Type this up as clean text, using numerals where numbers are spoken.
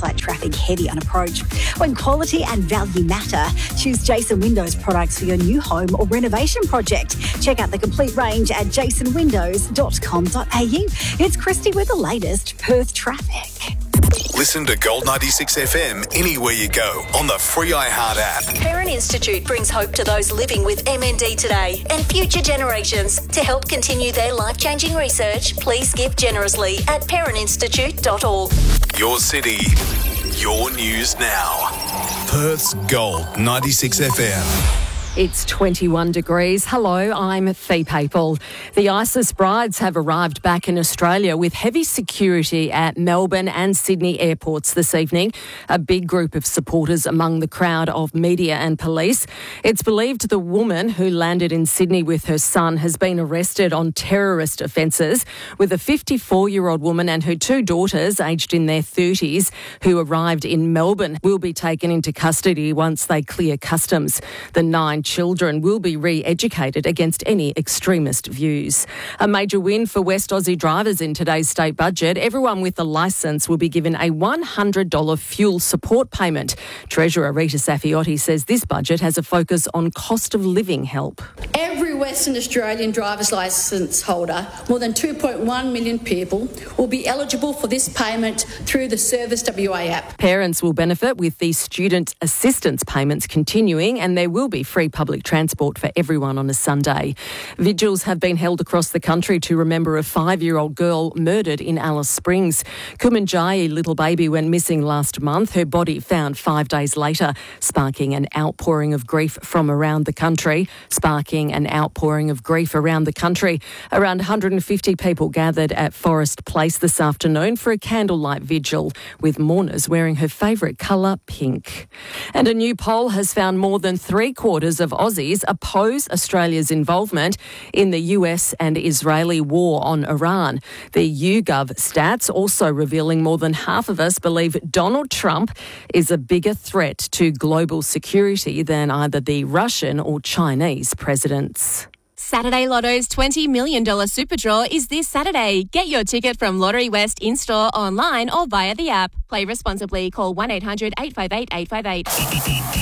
on-site traffic heavy on approach. When quality and value matter, choose Jason Windows products for your new home or renovation project. Check out the complete range at jasonwindows.com.au. It's Christy with the latest Perth traffic. Listen to Gold 96 FM anywhere you go on the free iHeart app. Parent Institute brings hope to those living with MND today and future generations. To help continue their life-changing research, please give generously at parentinstitute.org. Your city, your news now. Perth's Gold 96 FM. It's 21 degrees. Hello, I'm Fee Papel. The ISIS brides have arrived back in Australia with heavy security at Melbourne and Sydney airports this evening. A big group of supporters among the crowd of media and police. It's believed the woman who landed in Sydney with her son has been arrested on terrorist offences, with a 54-year-old woman and her two daughters, aged in their 30s, who arrived in Melbourne, will be taken into custody once they clear customs. The 9 children will be re-educated against any extremist views. A major win for West Aussie drivers in today's state budget. Everyone with a licence will be given a $100 fuel support payment. Treasurer Rita Safiotti says this budget has a focus on cost of living help. Every Western Australian driver's licence holder, more than 2.1 million people, will be eligible for this payment through the Service WA app. Parents will benefit with the student assistance payments continuing, and there will be free public transport for everyone on a Sunday. Vigils have been held across the country to remember a 5-year-old girl murdered in Alice Springs. Kumanjayi little baby went missing last month. Her body found 5 days later, sparking an outpouring of grief from around the country. Around 150 people gathered at Forest Place this afternoon for a candlelight vigil, with mourners wearing her favourite colour, pink. And a new poll has found more than 3/4 of Aussies oppose Australia's involvement in the US and Israeli war on Iran. The YouGov stats also revealing more than half of us believe Donald Trump is a bigger threat to global security than either the Russian or Chinese presidents. Saturday Lotto's $20 million super draw is this Saturday. Get your ticket from Lottery West in-store, online or via the app. Play responsibly. Call 1-800-858-858.